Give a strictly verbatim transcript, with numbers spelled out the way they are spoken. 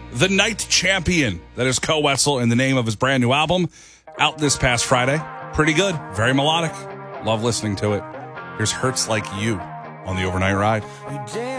The Night Champion. That is Koe Wetzel in the name of his brand new album. Out this past Friday. Pretty good. Very melodic. Love listening to it. Here's Hurts Like You on the Overnight Ride.